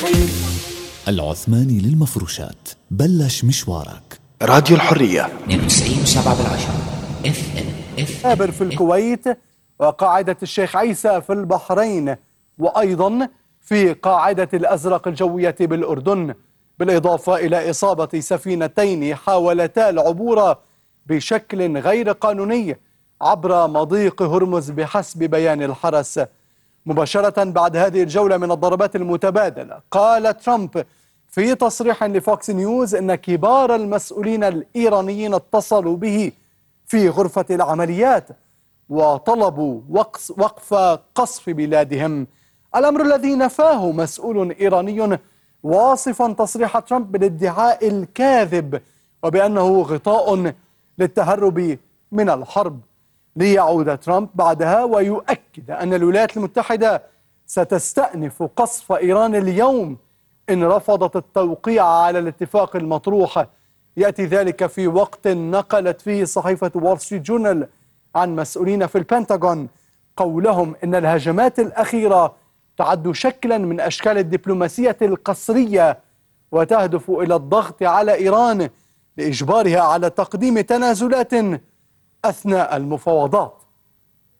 العثماني للمفروشات، بلش مشوارك. راديو الحرية 92.7 آبر في الكويت، وقاعدة الشيخ عيسى في البحرين، وأيضا في قاعدة الأزرق الجوية بالأردن، بالإضافة إلى إصابة سفينتين حاولتا العبور بشكل غير قانوني عبر مضيق هرمز بحسب بيان الحرس. مباشرة بعد هذه الجولة من الضربات المتبادلة، قال ترامب في تصريح لفوكس نيوز إن كبار المسؤولين الإيرانيين اتصلوا به في غرفة العمليات وطلبوا وقف قصف بلادهم، الأمر الذي نفاه مسؤول إيراني واصفا تصريح ترامب بالادعاء الكاذب وبأنه غطاء للتهرب من الحرب. ليعود ترامب بعدها ويؤكد أن الولايات المتحدة ستستأنف قصف إيران اليوم إن رفضت التوقيع على الاتفاق المطروح. يأتي ذلك في وقت نقلت فيه صحيفة وول ستريت جورنال عن مسؤولين في البنتاغون قولهم إن الهجمات الأخيرة تعد شكلا من أشكال الدبلوماسية القسرية وتهدف إلى الضغط على إيران لإجبارها على تقديم تنازلات أثناء المفاوضات.